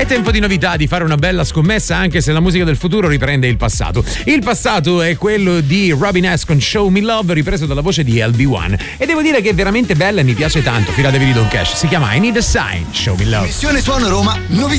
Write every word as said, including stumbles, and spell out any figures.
È tempo di novità, di fare una bella scommessa, anche se la musica del futuro riprende il passato. Il passato è quello di Robin S. con Show Me Love, ripreso dalla voce di L B one. E devo dire che è veramente bella e mi piace tanto. Fidatevi di Don Cash. Si chiama I Need a Sign, Show Me Love. Missione Suono Roma, novità.